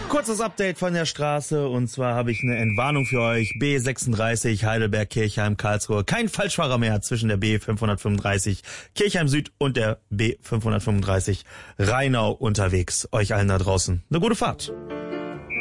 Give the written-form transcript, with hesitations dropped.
Kurzes Update von der Straße, und zwar habe ich eine Entwarnung für euch. B36 Heidelberg, Kirchheim, Karlsruhe. Kein Falschfahrer mehr zwischen der B535 Kirchheim Süd und der B535 Rheinau unterwegs. Euch allen da draußen eine gute Fahrt.